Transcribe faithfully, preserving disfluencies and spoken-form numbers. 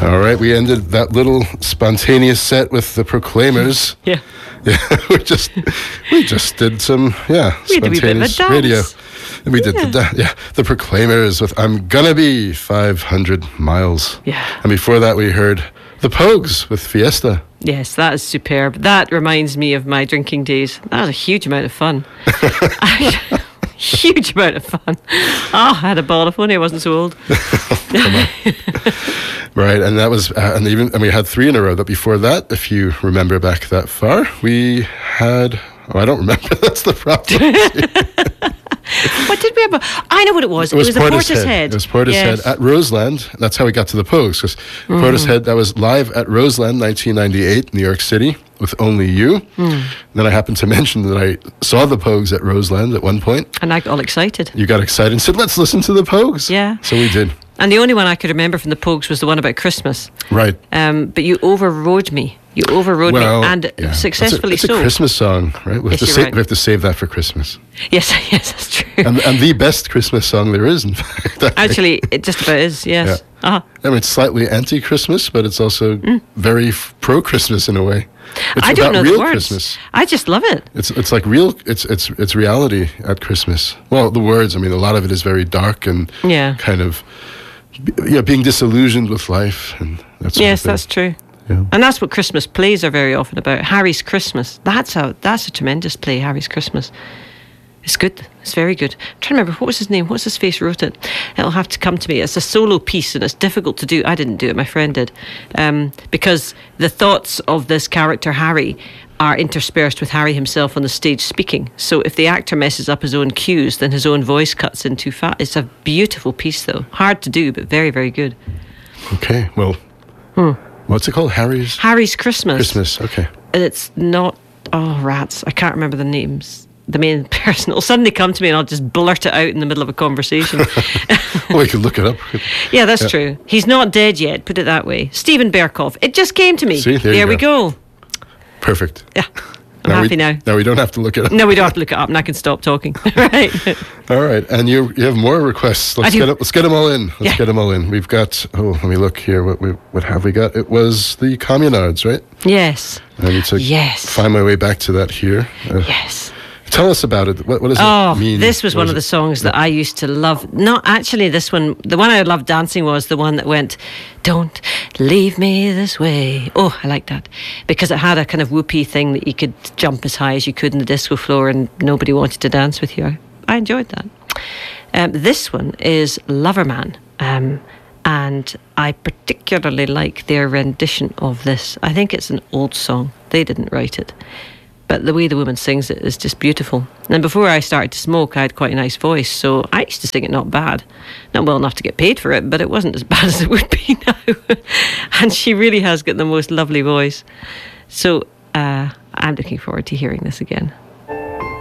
All right, we ended that little spontaneous set with the Proclaimers. Yeah. Yeah, we just we just did some yeah We had a wee bit of a spontaneous dance. radio. And we did Yeah. the da- yeah the Proclaimers with "I'm Gonna Be five hundred miles." Yeah. And before that, we heard the Pogues with "Fiesta." Yes, that is superb. That reminds me of my drinking days. That was a huge amount of fun. Huge amount of fun. Oh, I had a ball if only I wasn't so old. Right, and that was, uh, and even, and we had three in a row. But before that, if you remember back that far, we had. Oh, I don't remember. That's the problem. What did we have? I know what it was. It was, a Portishead. It was Portishead Yes. at Roseland. That's how we got to the Pogues. Because Portishead, that was live at Roseland, nineteen ninety-eight, New York City, with Only You. Mm. Then I happened to mention that I saw the Pogues at Roseland at one point. And I got all excited. You got excited and said, "Let's listen to the Pogues." Yeah. So we did. And the only one I could remember from the Pogues was the one about Christmas. Right. Um, but you overrode me. You overrode Well, me, and yeah. successfully it's a, it's so. a Christmas song, right? We have, Yes, to you're sa- right. we have to save that for Christmas. Yes, yes, that's true. And, and the best Christmas song there is, in fact. I think. Actually, it just about is, yes. Yeah. Uh-huh. I mean, it's slightly anti-Christmas, but it's also very f- pro-Christmas in a way. It's I don't about know real the words. Christmas. I just love it. It's it's like real. It's it's it's reality at Christmas. Well, the words. I mean, a lot of it is very dark and Yeah. kind of yeah, being disillusioned with life and that sort Yes, of thing. that's true. Yeah. And that's what Christmas plays are very often about. Harry's Christmas. That's a that's a tremendous play, Harry's Christmas. It's good. It's very good. I'm trying to remember, what was his name? What's his face wrote it? It'll have to come to me. It's a solo piece and it's difficult to do. I didn't do it, my friend did. Um, because the thoughts of this character, Harry, are interspersed with Harry himself on the stage speaking. So if the actor messes up his own cues, then his own voice cuts in too fast. It's a beautiful piece, though. Hard to do, but very, very good. Okay. Well, what's it called? Harry's Harry's Christmas. Christmas. Okay. And it's not, oh, rats. I can't remember the names. The main person. It'll suddenly come to me and I'll just blurt it out in the middle of a conversation. Well, we could look it up. Yeah, that's Yeah. true. He's not dead yet, put it that way. Stephen Berkoff. It just came to me. See, there you we go. Perfect. Yeah. I'm Now happy we, now. Now we don't have to look it up. No, we don't have to look it up and I can stop talking. Right. All right, and you you have more requests. Let's I do. get it, let's get them all in. Let's Yeah. get them all in. We've got. Oh, let me look here. What we what have we got? It was the Communards, right? Yes. I need to Yes. find my way back to that here. Uh, Yes. Tell us about it. What, what does Oh, it mean? this was What one is of the it? songs that I used to love. Not actually this one. The one I loved dancing was the one that went, "Don't leave me this way." Oh, I like that. Because it had a kind of whoopee thing that you could jump as high as you could in the disco floor and nobody wanted to dance with you. I, I enjoyed that. Um, this one is Loverman. Um, and I particularly like their rendition of this. I think it's an old song. They didn't write it. But the way the woman sings it is just beautiful. And before I started to smoke, I had quite a nice voice, so I used to sing it not bad. Not well enough to get paid for it, but it wasn't as bad as it would be now. And she really has got the most lovely voice. So uh, I'm looking forward to hearing this again.